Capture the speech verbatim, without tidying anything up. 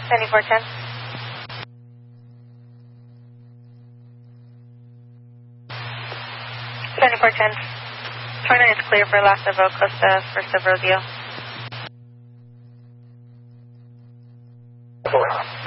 seventy-four ten. seventy-four ten. twenty-nine is clear for last of Costa, first of Rodeo. Four.